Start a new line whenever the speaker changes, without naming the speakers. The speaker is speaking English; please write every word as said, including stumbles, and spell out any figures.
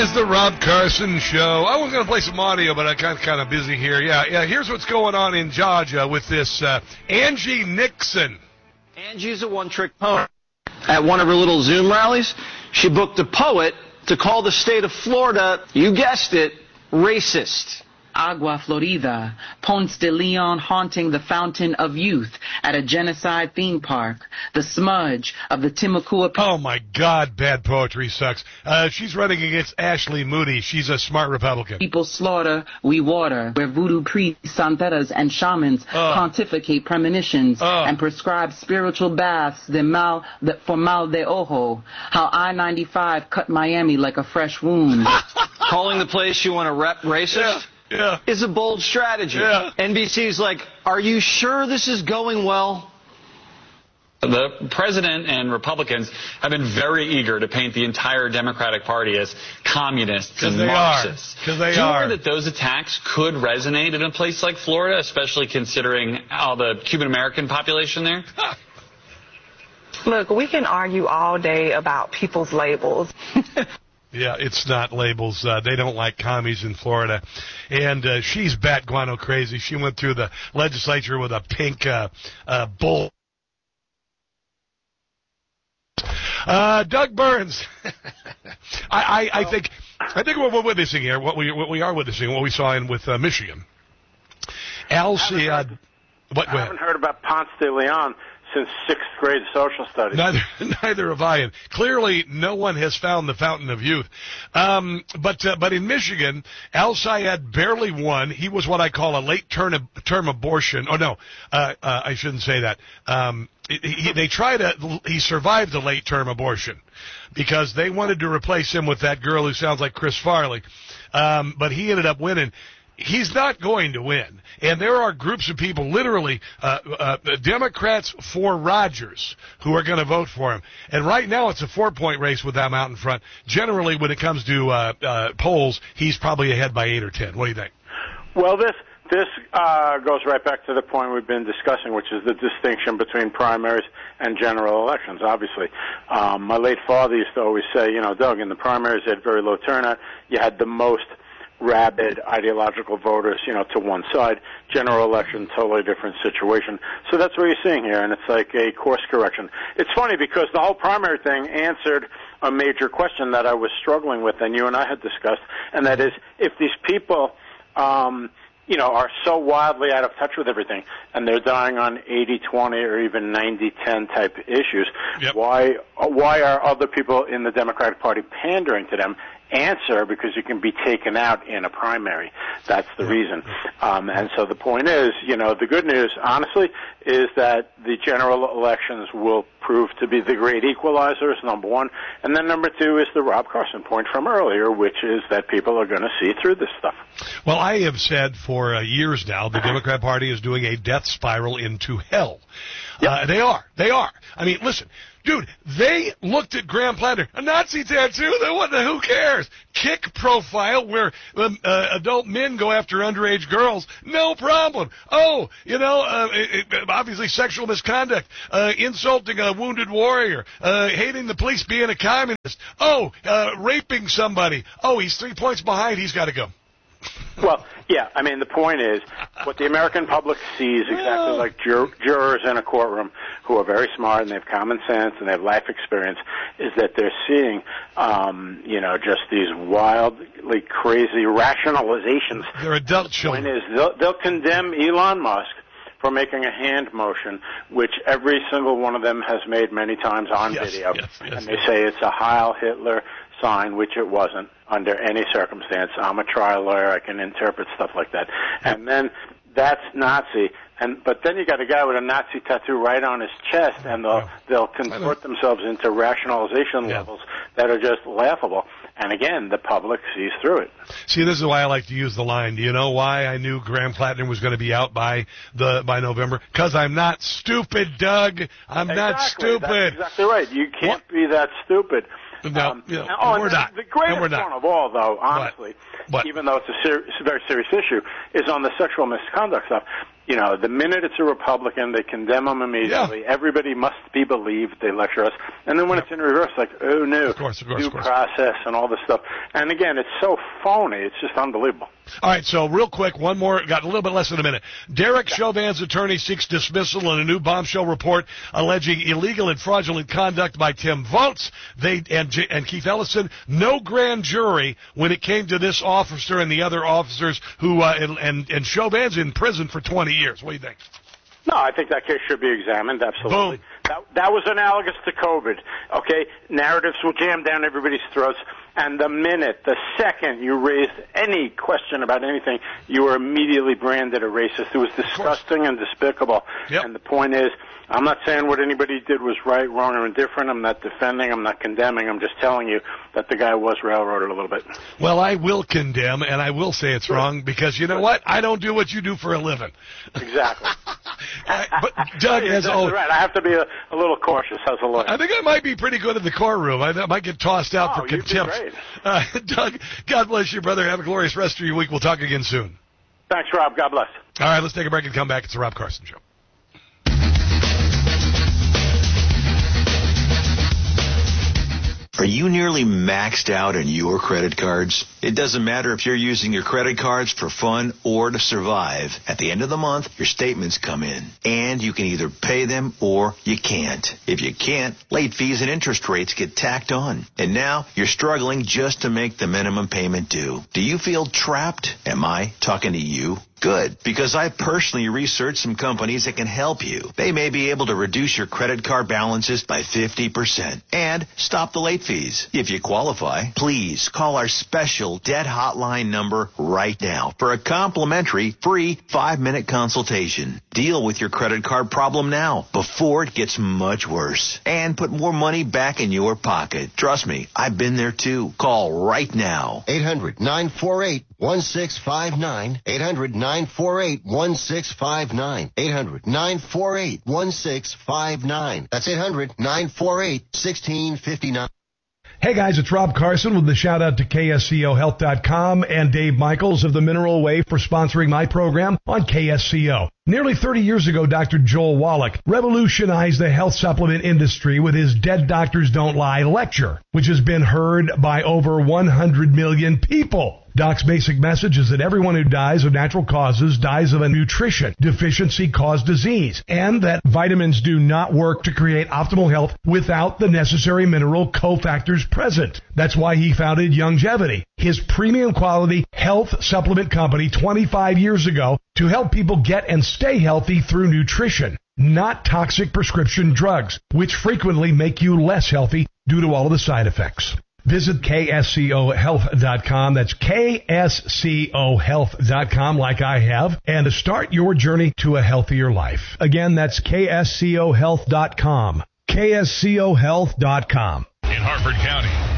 is the Rob Carson Show. I was going to play some audio, but I got kind of busy here. Yeah, yeah. Here's what's going on in Georgia with this uh, Angie Nixon.
Angie's a one-trick pony. At one of her little Zoom rallies, she booked a poet to call the state of Florida, you guessed it, racist.
Agua Florida, Ponce de Leon haunting the fountain of youth at a genocide theme park, the smudge of the Timucua...
Oh, my God, bad poetry sucks. Uh, she's running against Ashley Moody. She's a smart Republican.
People slaughter, we water, where voodoo priests, santeras, and shamans uh. pontificate premonitions uh. and prescribe spiritual baths de mal, de, for mal de ojo. How I ninety-five cut Miami like a fresh wound.
Calling the place you want to rep racist?
Yeah. Yeah.
Is a bold strategy.
Yeah.
N B C's like, are you sure this is going well?
The president and Republicans have been very eager to paint the entire Democratic Party as communists and
they
Marxists.
Because they
Do you
are.
worry that those attacks could resonate in a place like Florida, especially considering all the Cuban-American population there?
Look, we can argue all day about people's labels.
Yeah, it's not labels. Uh, they don't like commies in Florida. And uh, she's bat guano crazy. She went through the legislature with a pink uh, uh, bull. Uh, Doug Burns. I, I, I think I think what we're witnessing here, what we what we are witnessing, what we saw in with uh, Michigan. Al Sayad. What?
I haven't heard about Ponce de Leon since sixth grade social studies.
Neither, neither have I. And clearly, no one has found the fountain of youth. Um, but uh, but in Michigan, Al Sayad barely won. He was what I call a late term term abortion. Oh no, uh, uh, I shouldn't say that. Um, he, they tried to. He survived a late term abortion because they wanted to replace him with that girl who sounds like Chris Farley. Um, but he ended up winning. He's not going to win. And there are groups of people, literally, uh, uh, Democrats for Rogers, who are going to vote for him. And right now it's a four-point race with them out in front. Generally, when it comes to uh, uh, polls, he's probably ahead by eight or ten. What do you think?
Well, this this uh, goes right back to the point we've been discussing, which is the distinction between primaries and general elections, obviously. Um, my late father used to always say, you know, Doug, in the primaries you had very low turnout. You had the most rabid ideological voters, you know, to one side. General election, totally different situation. So that's what you're seeing here, and it's like a course correction. It's funny because the whole primary thing answered a major question that I was struggling with, and you and I had discussed, and that is if these people, um, you know, are so wildly out of touch with everything, and they're dying on eighty twenty or even ninety ten type issues,
yep.
why why are other people in the Democratic Party pandering to them? Answer, because you can be taken out in a primary. That's the reason. Um, and so the point is, you know, the good news, honestly, is that the general elections will prove to be the great equalizers, number one. And then number two is the Rob Carson point from earlier, which is that people are going to see through this stuff.
Well, I have said for uh, years now the Democrat Party is doing a death spiral into hell. Yep. Uh, they are. They are. I mean, listen. Dude, they looked at Graham Platter, a Nazi tattoo, then what the, who cares? Kick profile where um, uh, adult men go after underage girls, no problem. Oh, you know, uh, it, it, obviously sexual misconduct, uh, insulting a wounded warrior, uh, hating the police, being a communist. Oh, uh, raping somebody. Oh, he's three points behind, he's got to go.
Well, yeah, I mean, the point is, what the American public sees, exactly like jur- jurors in a courtroom who are very smart and they have common sense and they have life experience, is that they're seeing, um, you know, just these wildly crazy rationalizations.
They're adult children.
The point is, they'll, they'll condemn Elon Musk for making a hand motion, which every single one of them has made many times on
yes,
video.
Yes, yes,
and
yes.
they say it's a Heil Hitler sign, which it wasn't under any circumstance. I'm a trial lawyer. I can interpret stuff like that. And then that's Nazi. And but then you got a guy with a Nazi tattoo right on his chest, and they'll they'll convert themselves into rationalization yeah. levels that are just laughable. And again, the public sees through it.
See, this is why I like to use the line. Do you know why I knew Graham Platinum was going to be out by the by November? Because I'm not stupid, Doug. I'm
exactly.
not stupid.
That's exactly right. You can't what? be that stupid.
No,
um,
you know,
oh,
we're
the,
not.
The greatest
we're not.
one of all, though, honestly,
but, but,
even though it's a, ser- it's a very serious issue, is on the sexual misconduct stuff. You know, the minute it's a Republican, they condemn them immediately. Yeah. Everybody must be believed. They lecture us. And then when yep. it's in reverse, like, oh, no,
of course, of course,
due
of course.
process and all this stuff. And again, it's so phony. It's just unbelievable.
All right, so real quick, one more. Got a little bit less than a minute. Derek Chauvin's attorney seeks dismissal in a new bombshell report alleging illegal and fraudulent conduct by Tim Votes they, and, J- and Keith Ellison. No grand jury when it came to this officer and the other officers who, uh, and, and, and Chauvin's in prison for twenty years. What do you think?
No, I think that case should be examined, absolutely.
Boom.
That, that was analogous to COVID, okay? Narratives will jam down everybody's throats, and the minute, the second you raised any question about anything, you were immediately branded a racist. It was disgusting and despicable.
Yep.
And the point is, I'm not saying what anybody did was right, wrong, or indifferent. I'm not defending. I'm not condemning. I'm just telling you that the guy was railroaded a little bit.
Well, I will condemn, and I will say it's wrong, because you know what? I don't do what you do for a living.
Exactly.
uh, but Doug, as always,
right. I have to be a, a little cautious as a lawyer.
I think I might be pretty good in the courtroom. I, I might get tossed out
oh,
for contempt.
You'd be great.
Uh, Doug, God bless you, brother. Have a glorious rest of your week. We'll talk again soon.
Thanks, Rob. God bless.
All right, let's take a break and come back. It's the Rob Carson Show.
Are you nearly maxed out on your credit cards? It doesn't matter if you're using your credit cards for fun or to survive. At the end of the month, your statements come in, and you can either pay them or you can't. If you can't, late fees and interest rates get tacked on. And now you're struggling just to make the minimum payment due. Do you feel trapped? Am I talking to you? Good, because I personally researched some companies that can help you. They may be able to reduce your credit card balances by fifty percent and stop the late fees. If you qualify, please call our special debt hotline number right now for a complimentary free five-minute consultation. Deal with your credit card problem now before it gets much worse and put more money back in your pocket. Trust me, I've been there too. Call right now.
eight hundred nine four eight one six five nine. eight hundred nine four eight one six five nine. eight hundred nine four eight one six five nine. That's eight hundred nine four eight one six five nine.
Hey guys, it's Rob Carson with the shout out to K S C O health dot com and Dave Michaels of the Mineral Way for sponsoring my program on K S C O. Nearly thirty years ago, Doctor Joel Wallach revolutionized the health supplement industry with his Dead Doctors Don't Lie lecture, which has been heard by over one hundred million people. Doc's basic message is that everyone who dies of natural causes dies of a nutrition deficiency caused disease, and that vitamins do not work to create optimal health without the necessary mineral cofactors present. That's why he founded Youngevity, his premium quality health supplement company twenty-five years ago, to help people get and stay healthy through nutrition, not toxic prescription drugs, which frequently make you less healthy due to all of the side effects. Visit K S C O health dot com. That's K S C O health dot com, like I have, and to start your journey to a healthier life. Again, that's K S C O health dot com. K S C O health dot com.
In Harford County,